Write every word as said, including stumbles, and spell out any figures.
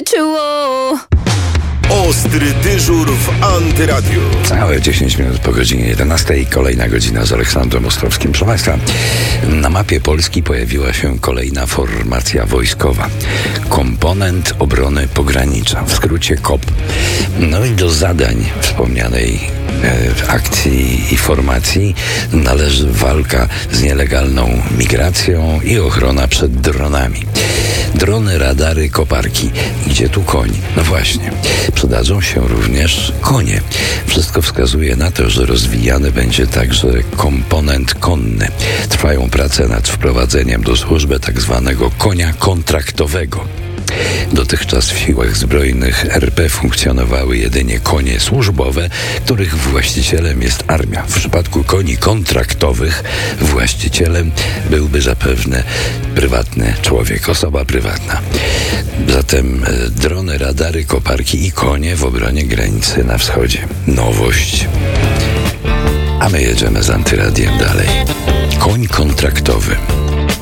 czuło. Ostry dyżur w Antyradiu. Całe dziesięć minut po godzinie jedenastej. Kolejna godzina z Aleksandrem Ostrowskim. Proszę Państwa, na mapie Polski pojawiła się kolejna formacja wojskowa. Komponent Obrony Pogranicza, w skrócie K O P. No i do zadań wspomnianej e, akcji i formacji należy walka z nielegalną migracją i ochrona przed dronami. Drony, radary, koparki. Gdzie tu koń? No właśnie. Przydadzą się również konie. Wszystko wskazuje na to, że rozwijany będzie także komponent konny. Trwają prace nad wprowadzeniem do służby tak zwanego konia kontraktowego. Dotychczas w siłach zbrojnych R P funkcjonowały jedynie konie służbowe, których właścicielem jest armia. W przypadku koni kontraktowych właścicielem byłby zapewne prywatny człowiek, osoba prywatna. Zatem drony, radary, koparki i konie w obronie granicy na wschodzie. Nowość. A my jedziemy z Antyradiem dalej. Koń kontraktowy.